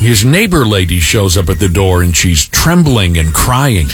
his neighbor lady shows up at the door, and she's trembling and crying.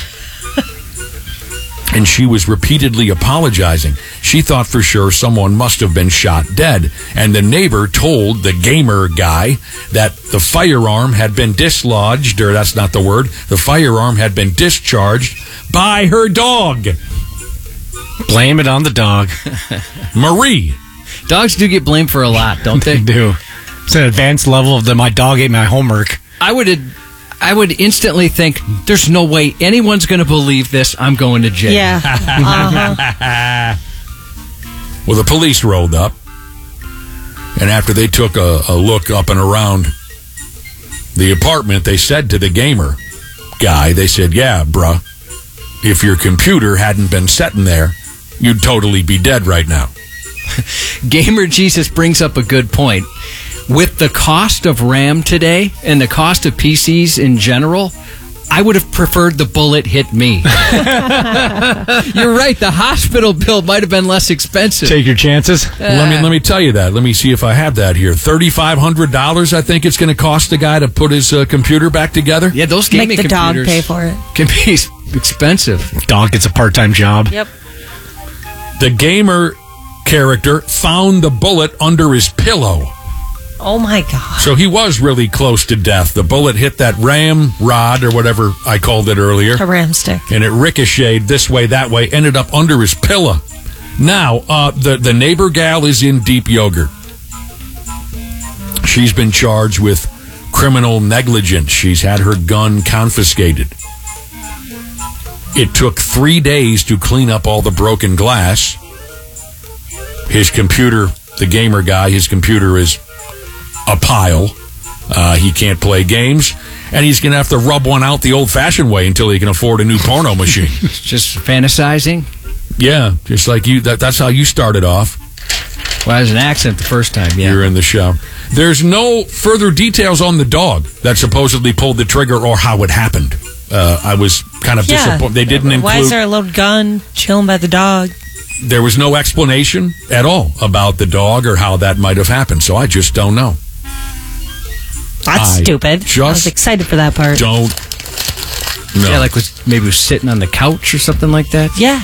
And she was repeatedly apologizing. She thought for sure someone must have been shot dead. And the neighbor told the gamer guy that the firearm had been dislodged, or that's not the word, the firearm had been discharged by her dog. Blame it on the dog. Marie. Dogs do get blamed for a lot, don't they? They do. It's an advanced level of my dog ate my homework. I would instantly think, there's no way anyone's going to believe this. I'm going to jail. Yeah. Well, the police rolled up, and after they took a look up and around the apartment, they said to the gamer guy, they said, yeah, bruh, if your computer hadn't been sitting there, you'd totally be dead right now. Gamer Jesus brings up a good point. With the cost of RAM today and the cost of PCs in general, I would have preferred the bullet hit me. You're right. The hospital bill might have been less expensive. Take your chances. Let me tell you that. Let me see if I have that here. $3,500, I think it's going to cost the guy to put his computer back together. Yeah, those gaming Make the dog computers pay for it. can be expensive. Dog gets a part-time job. Yep. The gamer character found the bullet under his pillow. Oh, my God. So he was really close to death. The bullet hit that ram rod, or whatever I called it earlier. A ram stick. And it ricocheted this way, that way, ended up under his pillow. Now, the neighbor gal is in deep yogurt. She's been charged with criminal negligence. She's had her gun confiscated. It took 3 days to clean up all the broken glass. His computer, the gamer guy, his computer is a pile. He can't play games, and he's going to have to rub one out the old-fashioned way until he can afford a new porno machine. Just fantasizing. Yeah, just like you. That's how you started off. Well, I was an accent the first time, yeah. You're in the shower. There's no further details on the dog that supposedly pulled the trigger or how it happened. I was kind of disappointed. They didn't include... Why is there a loaded gun chilling by the dog? There was no explanation at all about the dog or how that might have happened, so I just don't know. That's stupid. I was excited for that part. Don't know. Yeah, like maybe was sitting on the couch or something like that. Yeah.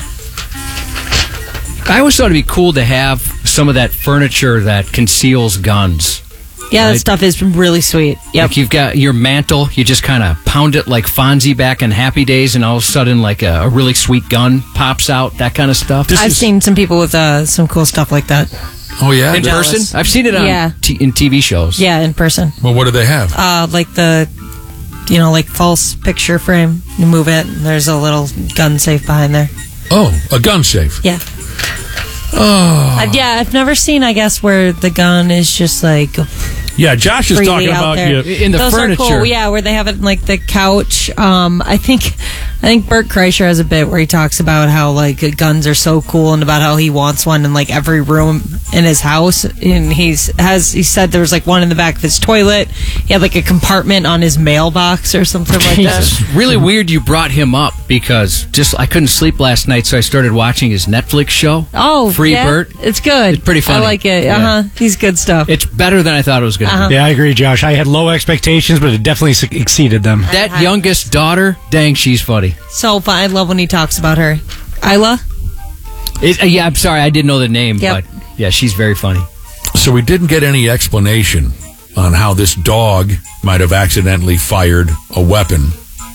I always thought it'd be cool to have some of that furniture that conceals guns. Yeah, right? that stuff is really sweet. Yep. Like you've got your mantle, you just kind of pound it like Fonzie back in Happy Days, and all of a sudden, like a really sweet gun pops out, that kind of stuff. I've seen some people with some cool stuff like that. Oh, yeah? In person? I've seen it on in TV shows. Yeah, in person. Well, what do they have? Like the, like false picture frame. You move it, and there's a little gun safe behind there. Oh, a gun safe. Yeah. Oh. I've never seen, I guess, where the gun is just like... Yeah, Josh is talking about in the Those furniture. Are cool. Yeah, where they have it in, like, the couch. I think Bert Kreischer has a bit where he talks about how, like, guns are so cool and about how he wants one in, like, every room in his house. And he said there was, like, one in the back of his toilet. He had, like, a compartment on his mailbox or something like that. It's really weird you brought him up because I couldn't sleep last night, so I started watching his Netflix show. Oh, Free yeah? Bert. It's good. It's pretty funny. I like it. Yeah. He's good stuff. It's better than I thought it was going to be. Yeah, I agree, Josh. I had low expectations, but it definitely exceeded them. That youngest daughter, dang, she's funny. So fun. I love when he talks about her. Isla? Yeah, I'm sorry, I didn't know the name, but yeah, she's very funny. So we didn't get any explanation on how this dog might have accidentally fired a weapon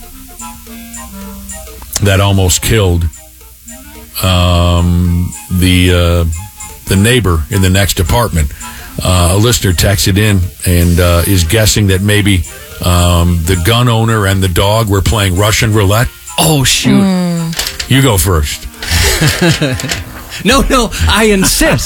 that almost killed the neighbor in the next apartment. A listener texted in and is guessing that maybe the gun owner and the dog were playing Russian roulette. Oh, shoot. You go first. No, I insist.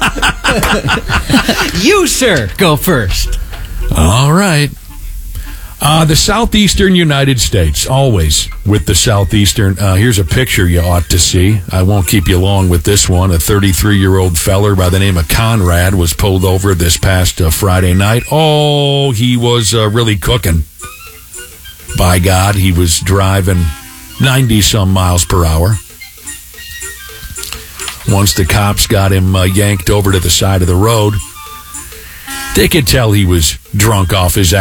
You, sir, go first. All right. The southeastern United States, always with the southeastern. Here's a picture you ought to see. I won't keep you long with this one. A 33-year-old feller by the name of Conrad was pulled over this past Friday night. Oh, he was really cooking. By God, he was driving 90-some miles per hour. Once the cops got him yanked over to the side of the road, they could tell he was drunk off his